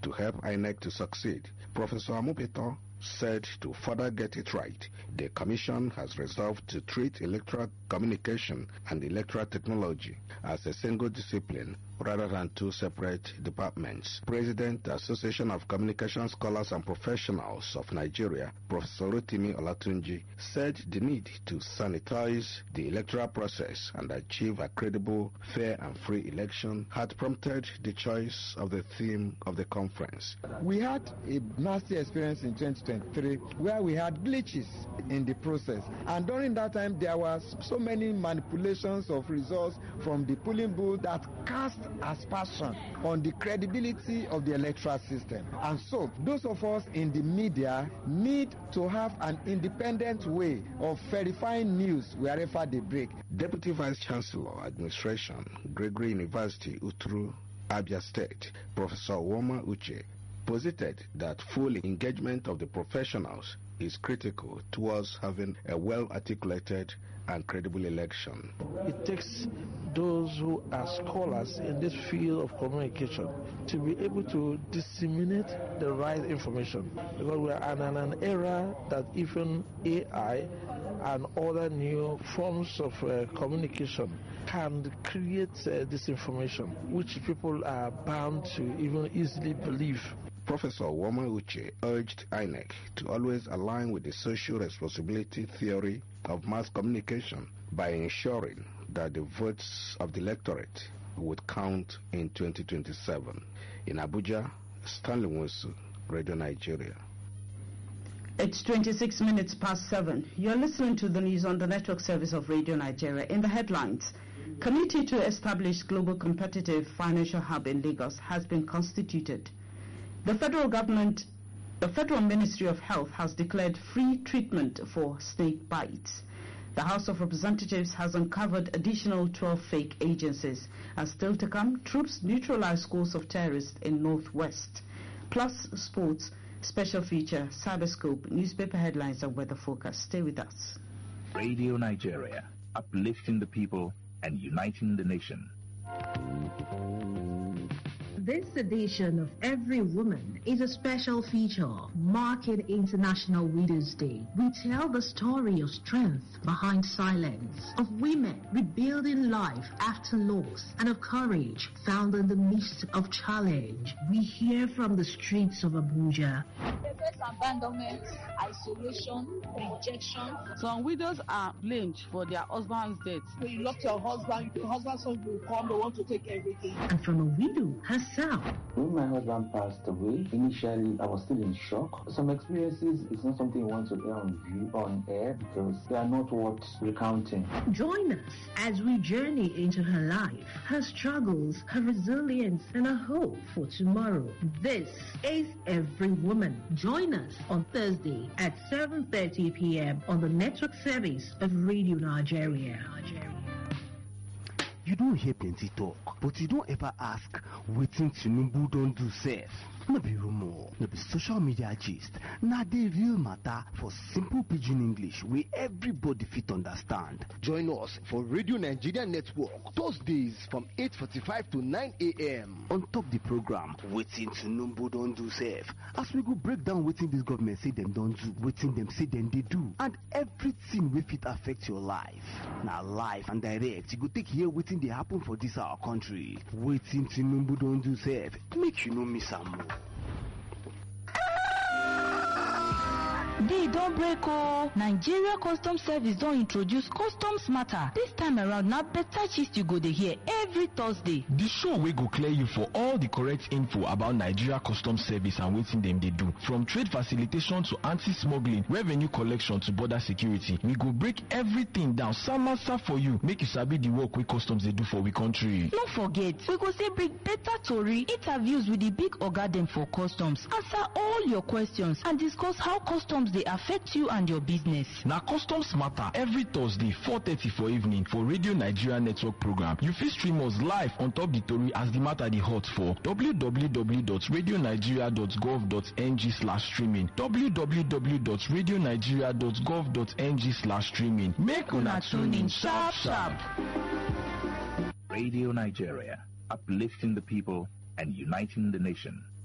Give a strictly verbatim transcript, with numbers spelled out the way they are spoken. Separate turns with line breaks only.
to help I N E C to succeed. Professor Amupeto said to further get it right, the Commission has resolved to treat electoral communication and electoral technology as a single discipline rather than two separate departments. President, Association of Communication Scholars and Professionals of Nigeria, Professor Rotimi Olatunji, said the need to sanitize the electoral process and achieve a credible, fair and free election had prompted the choice of the theme of the conference.
We had a nasty experience in twenty twenty-three where we had glitches in the process, and during that time there was so many manipulations of results from the polling booth that cast aspersion on the credibility of the electoral system. And so those of us in the media need to have an independent way of verifying news wherever they break.
Deputy Vice Chancellor, Administration, Gregory University, Utru, Abia State, Professor Woma Uche, posited that full engagement of the professionals is critical towards having a well-articulated and credible election.
It takes those who are scholars in this field of communication to be able to disseminate the right information, because we are in an era that even A I and other new forms of uh, communication can create uh, disinformation, which people are bound to even easily believe.
Professor Woma Uche urged I N E C to always align with the social responsibility theory of mass communication by ensuring that the votes of the electorate would count in twenty twenty-seven. In Abuja, Stanley Nwosu, Radio Nigeria.
It's twenty-six minutes past seven. You're listening to the news on the network service of Radio Nigeria. In the headlines, Committee to establish Global Competitive Financial Hub in Lagos has been constituted. The federal government, the Federal Ministry of Health has declared free treatment for snake bites. The House of Representatives has uncovered additional twelve fake agencies. And still to come, troops neutralize scores of terrorists in Northwest. Plus sports, special feature, Cyberscope, newspaper headlines and weather forecast. Stay with us.
Radio Nigeria, uplifting the people and uniting the nation.
This edition of Every Woman is a special feature marking International Widows' Day. We tell the story of strength behind silence, of women rebuilding life after loss, and of courage found in the midst of challenge. We hear from the streets of Abuja.
They face abandonment, isolation, rejection.
Some widows are blamed for their husband's death.
When you lost your husband, your husband's son will come, they want to take everything.
And from a widow herself.
When my husband passed away, initially I was still in shock. Some experiences is not something you want to air on view on air because they are not worth recounting.
Join us as we journey into her life, her struggles, her resilience, and her hope for tomorrow. This is Every Woman. Join us on Thursday at seven thirty p m on the network service of Radio Nigeria.
You don't hear plenty talk, but you don't ever ask wetin Tinubu don do sef. No be rumor, no be social media gist. Na the real matter for simple pidgin English wey everybody fit understand.
Join us for Radio Nigeria Network Thursdays from eight forty-five to nine a m
On top the program, wetin Tinubu don do sef, as we go break down wetin this government say dem don do, wetin dem say dem dey do, and everything wey fit affect your life. Na live and direct, you go take hear wetin dey happen for this our country. Wetin Tinubu don do sef, make you no miss am.
Day don break oh! Nigeria Customs Service don introduce Customs Matter. This time around, na better gist you go dey hear every Thursday.
The show wey go clear you for all the correct info about Nigeria Customs Service and wetin dem dey do. From trade facilitation to anti-smuggling, revenue collection to border security, we go break everything down sama-sa for you, make you sabi the work wey customs dey do for we country.
No forget, we go still bring better tori, interviews with the big oga dem for customs, answer all your questions, and discuss how customs dey affect you and your business.
Na Customs Matter every Thursday four thirty for evening for Radio Nigeria Network program. You fit stream us live on top the tori as the matter dey hot for w w w dot radio nigeria dot gov dot n g slash streaming w w w dot radio nigeria dot gov dot n g slash streaming. Make una tune in sharp sharp.
Radio Nigeria, uplifting the people and uniting the nation.